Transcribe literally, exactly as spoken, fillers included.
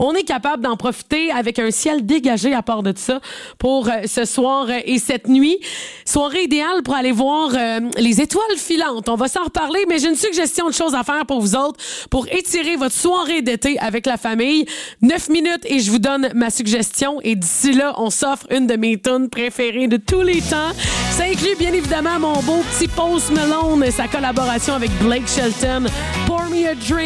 on est capable d'en profiter avec un ciel dégagé à part de ça pour euh, ce soir euh, et cette nuit. Soirée idéale pour aller voir euh, les étoiles filantes. On va s'en reparler, mais j'ai une suggestion de choses à faire pour vous autres pour étirer votre soirée d'été avec la famille. Neuf minutes et je vous donne ma suggestion. Et d'ici là, on s'offre une de mes tunes préférées de tous les temps. Ça inclut bien évidemment mon beau petit Post Malone et sa collaboration avec Blake Shelton. Pour Me a Drink.